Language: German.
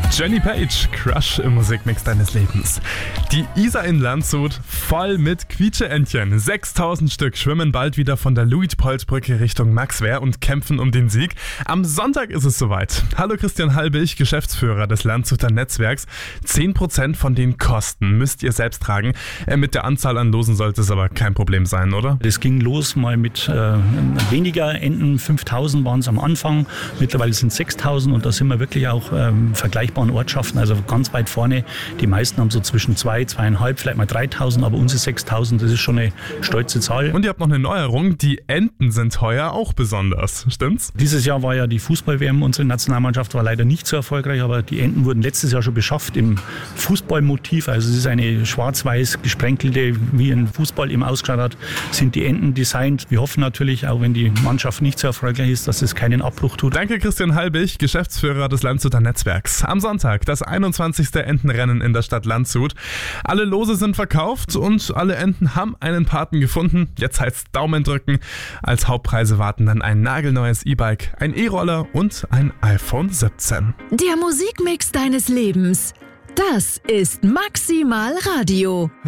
Jenny Page, Crush im Musikmix deines Lebens. Die Isar in Landshut voll mit Quietscheentchen. 6000 Stück schwimmen bald wieder von der Luitpoldbrücke Richtung Maxwehr und kämpfen um den Sieg. Am Sonntag ist es soweit. Hallo Christian Halbig, Geschäftsführer des Landshuter Netzwerks. 10% von den Kosten müsst ihr selbst tragen. Mit der Anzahl an Losen sollte es aber kein Problem sein, oder? Das ging los mal mit weniger Enten, 5000 waren es am Anfang. Mittlerweile sind es 6000 und da sind wir wirklich auch vergleichbaren Ortschaften, also ganz weit vorne. Die meisten haben so zwischen 2.500, vielleicht mal 3000, aber unsere 6000, das ist schon eine stolze Zahl. Und ihr habt noch eine Neuerung, die Enten sind heuer auch besonders, stimmt's? Dieses Jahr war ja die Fußball-WM, unsere Nationalmannschaft war leider nicht so erfolgreich, aber die Enten wurden letztes Jahr schon beschafft im Fußballmotiv, also es ist eine schwarz-weiß gesprenkelte, wie ein Fußball eben ausgeschaut hat, sind die Enten designt. Wir hoffen natürlich, auch wenn die Mannschaft nicht so erfolgreich ist, dass es keinen Abbruch tut. Danke Christian Halbig, Geschäftsführer des Landshuter Netzwerks. Am Sonntag das 21. Entenrennen in der Stadt Landshut. Alle Lose sind verkauft und alle Enten haben einen Paten gefunden. Jetzt heißt Daumen drücken. Als Hauptpreise warten dann ein nagelneues E-Bike, ein E-Roller und ein iPhone 17. Der Musikmix deines Lebens. Das ist Maximal Radio.